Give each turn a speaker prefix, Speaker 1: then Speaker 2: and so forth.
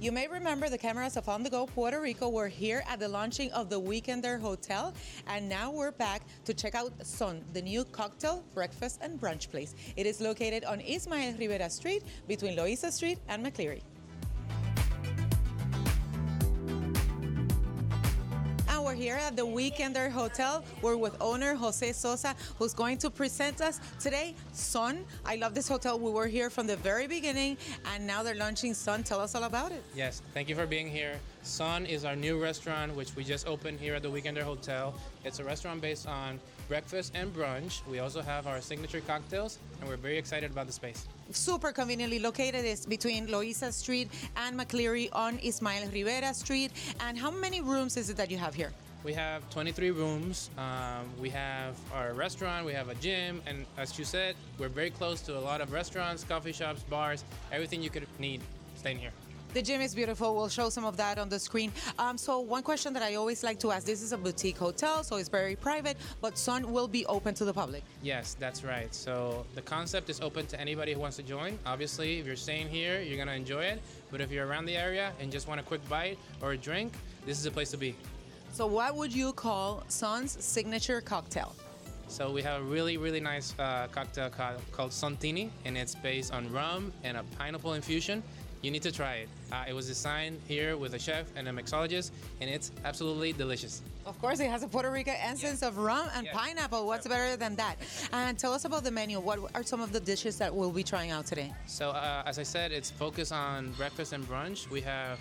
Speaker 1: You may remember the cameras of On The Go Puerto Rico were here at the launching of the Weekender Hotel, and now we're back to check out Son, the new cocktail, breakfast, and brunch place. It is located on Ismael Rivera Street between Loiza Street and McCleary. We're here at the Weekender Hotel. We're with owner Jose Sosa, who's going to present us today Son. I love this hotel. We were here from the very beginning, and now they're launching Son. Tell us all about it.
Speaker 2: Yes, thank you for being here. Son is our new restaurant, which we just opened here at the Weekender Hotel. It's a restaurant based on breakfast and brunch. We also have our signature cocktails, and we're very excited about the space.
Speaker 1: Super conveniently located. It's between Loiza Street and McCleary on Ismael Rivera Street. And how many rooms is it that you have here?
Speaker 2: We have 23 rooms. We have our restaurant, we have a gym, and as you said, we're very close to a lot of restaurants, coffee shops, bars, everything you could need staying here.
Speaker 1: The gym is beautiful. We'll show some of that on the screen. So one question that I always like to ask, this is a boutique hotel, so it's very private, but Son will be open to the public.
Speaker 2: Yes, that's right. So the concept is open to anybody who wants to join. Obviously, if you're staying here, you're going to enjoy it. But if you're around the area and just want a quick bite or a drink, this is a place to be.
Speaker 1: So what would you call Son's signature cocktail?
Speaker 2: So we have a really, really nice cocktail called Sontini, and it's based on rum and a pineapple infusion. You need to try it. It was designed here with a chef and a mixologist, and it's absolutely delicious.
Speaker 1: Of course, it has a Puerto Rican essence of rum and pineapple. What's better than that? And tell us about the menu. What are some of the dishes that we'll be trying out today?
Speaker 2: So as I said, it's focused on breakfast and brunch. We have